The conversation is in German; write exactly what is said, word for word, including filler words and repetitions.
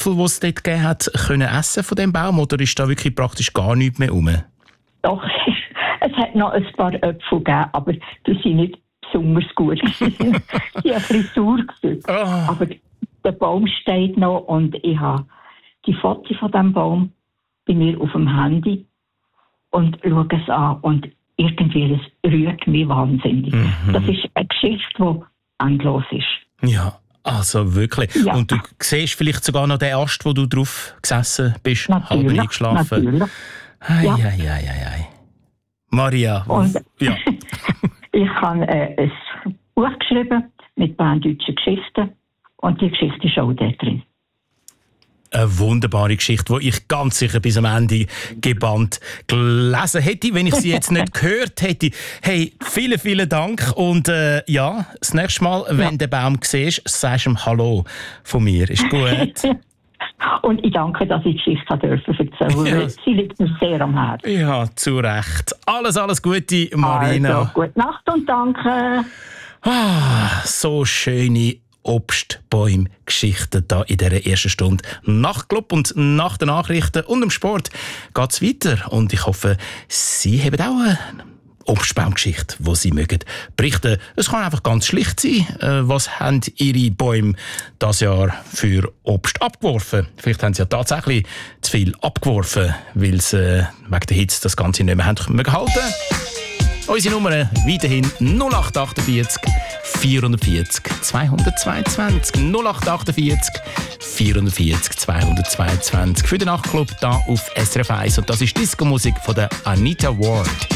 Apfel, die es dort gegeben hat, können essen von diesem Baum? Oder ist da wirklich praktisch gar nichts mehr rum? Doch, es hat noch ein paar Äpfel gegeben, aber die sind nicht besonders gut. Die haben Frisur gesucht. Oh. Aber der Baum steht noch und ich habe die Fotos von diesem Baum bei mir auf dem Handy und schaue es an. Und irgendwie, es rührt mich wahnsinnig. Mhm. Das ist eine Geschichte, die endlos ist. Ja, also wirklich. Ja. Und du siehst vielleicht sogar noch den Ast, wo du drauf gesessen bist, natürlich, halb eingeschlafen. Natürlich. Ei, ja. ei, ei, ei, ei. Maria, und ja. Ich habe äh, ein Buch geschrieben mit berndeutschen Geschichten und die Geschichte ist auch da drin. Eine wunderbare Geschichte, die ich ganz sicher bis am Ende gebannt gelesen hätte, wenn ich sie jetzt nicht gehört hätte. Hey, vielen, vielen Dank. Und äh, ja, das nächste Mal, wenn ja. du den Baum siehst, sagst du ihm Hallo von mir. Ist gut? Und ich danke, dass ich die Geschichte erzählen durfte. Ja. Sie liegt mir sehr am Herzen. Ja, zu Recht. Alles, alles Gute, Marina. Also, gute Nacht und danke. Ah, so schöne Obstbäume-Geschichten da in dieser ersten Stunde. Nach Club und nach den Nachrichten und dem Sport geht es weiter. Und ich hoffe, Sie haben auch eine Obstbaumgeschichte, die Sie mögen berichten. Es kann einfach ganz schlicht sein. Was haben Ihre Bäume dieses Jahr für Obst abgeworfen? Vielleicht haben Sie ja tatsächlich zu viel abgeworfen, weil Sie wegen der Hitze das Ganze nicht mehr haben halten. Unsere Nummer weiterhin null acht achtundvierzig vierundvierzig zweihundertzweiundzwanzig. null acht achtundvierzig vierundvierzig zweihundertzweiundzwanzig für den Nachtclub hier auf S R F eins. Und das ist Disco-Musik von der Anita Ward.